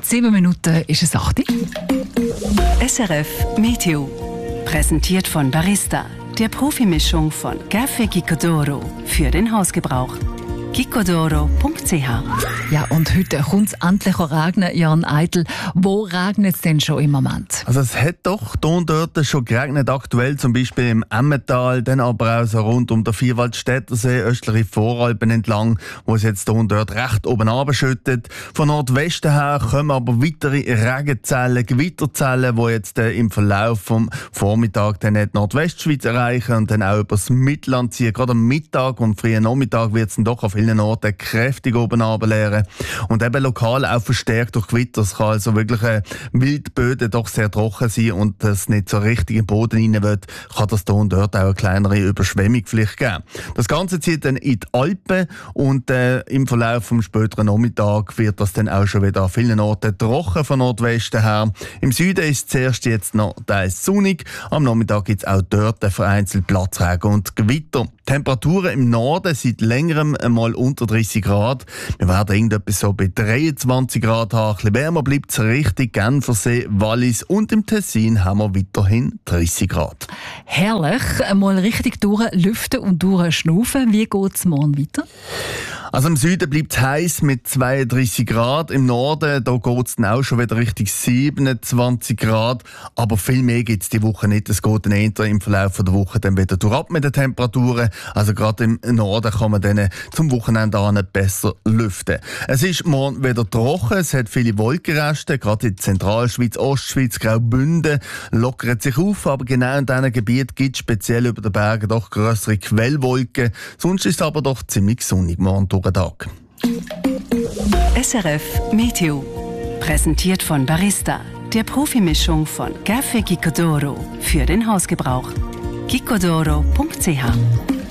7 Minuten ist es 8 Uhr. SRF Meteo. Präsentiert von Barista, der Profimischung von Café Gicodoro für den Hausgebrauch. gicodoro.ch. Ja, und heute kommt es endlich regnen, Jan Eitel. Wo regnet es denn schon im Moment? Also es hat doch hier und dort schon geregnet, aktuell zum Beispiel im Emmental, dann aber auch so rund um den Vierwaldstättersee, östliche Voralpen entlang, wo es jetzt hier und dort recht oben runterschüttet. Von Nordwesten her kommen aber weitere Regenzellen, Gewitterzellen, die jetzt im Verlauf vom Vormittag dann die Nordwestschweiz erreichen und dann auch übers Mittelland ziehen. Gerade am Mittag und frühen Nachmittag wird es dann doch auf vielen Orten kräftig oben runterleeren und eben lokal auch verstärkt durch Gewitter. Es kann also wirklich Wildböden doch sehr trocken sein und es nicht so richtig im Boden rein wird, kann das hier und dort auch eine kleinere Überschwemmung vielleicht geben. Das Ganze zieht dann in die Alpen und im Verlauf vom späteren Nachmittag wird das dann auch schon wieder an vielen Orten trocken von Nordwesten her. Im Süden ist es zuerst jetzt noch teils sonnig, am Nachmittag gibt es auch dort vereinzelt Platzregen und Gewitter. Temperaturen im Norden seit längerem einmal unter 30 Grad. Wir werden irgendetwas so bei 23 Grad haben. Ein bisschen wärmer bleibt es richtig. Genfersee, Wallis und im Tessin haben wir weiterhin 30 Grad. Herrlich, mal richtig durchlüften und durchschnaufen. Wie geht es morgen weiter? Also im Süden bleibt es heiß mit 32 Grad. Im Norden da geht es dann auch schon wieder Richtung 27 Grad. Aber viel mehr gibt es die Woche nicht. Es geht dann eher im Verlauf der Woche dann wieder durchab mit den Temperaturen. Also gerade im Norden kann man dann zum Wochenende an besser lüften. Es ist morgen wieder trocken. Es hat viele Wolkenreste. Gerade in Zentralschweiz, Ostschweiz, Graubünden lockert sich auf. Aber genau in diesen Gebieten gibt es speziell über den Bergen doch grössere Quellwolken. Sonst ist es aber doch ziemlich sonnig morgen durch den Tag. SRF Meteo. Präsentiert von Barista, der Profimischung von Café Gicodoro für den Hausgebrauch. gicodoro.ch